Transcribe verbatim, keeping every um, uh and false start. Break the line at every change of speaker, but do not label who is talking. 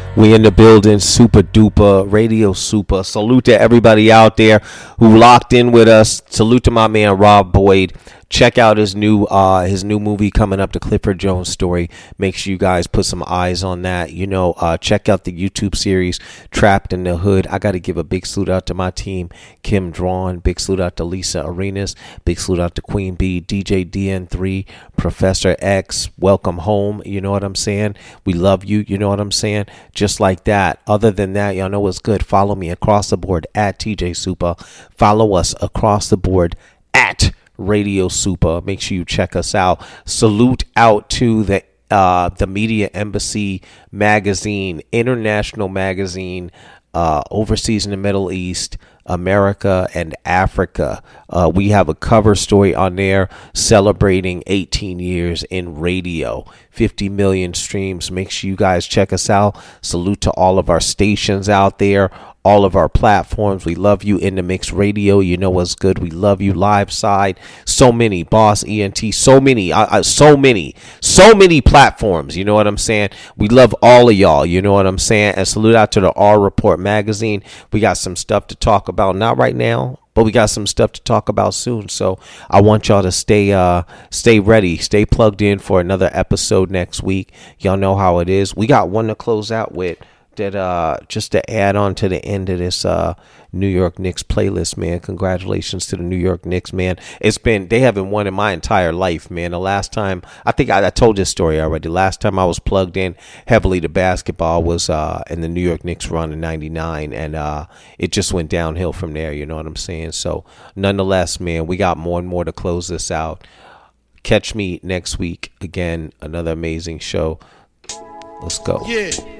We in the building, super duper, radio super. Salute to everybody out there who locked in with us. Salute to my man Rob Boyd. Check out his new uh, his new movie coming up, The Clifford Jones Story. Make sure you guys put some eyes on that. You know, uh, check out the YouTube series, Trapped in the Hood. I got to give a big salute out to my team, Kim Drawn. Big salute out to Lisa Arenas. Big salute out to Queen Bee, D J D N three, Professor X. Welcome home. You know what I'm saying? We love you. You know what I'm saying? Just like that. Other than that, y'all know what's good. Follow me across the board at T J Super. Follow us across the board at Radio Super. Make sure you check us out. Salute out to the uh, the Media Embassy magazine, international magazine, uh, overseas in the Middle East, America, and Africa. Uh, we have a cover story on there celebrating eighteen years in radio, fifty million streams. Make sure you guys check us out. Salute to all of our stations out there, all of our platforms. We love you. In the Mix Radio, you know what's good. We love you. Live Side, so many. Boss E N T, so many, uh, uh, so many, so many platforms. You know what I'm saying? We love all of y'all. You know what I'm saying? And salute out to the R Report magazine. We got some stuff to talk about, not right now, but we got some stuff to talk about soon. So I want y'all to stay uh stay ready, stay plugged in for another episode next week. Y'all know how it is. We got one to close out with. That uh just to add on to the end of this uh New York Knicks playlist, man. Congratulations to the New York Knicks, man. It's been, they haven't won in my entire life, man. The last time, I think I, I told this story already. Last time I was plugged in heavily to basketball was uh in the New York Knicks run in ninety-nine, and uh it just went downhill from there, you know what I'm saying? So nonetheless, man, we got more and more to close this out. Catch me next week again, another amazing show. Let's go.
Yeah.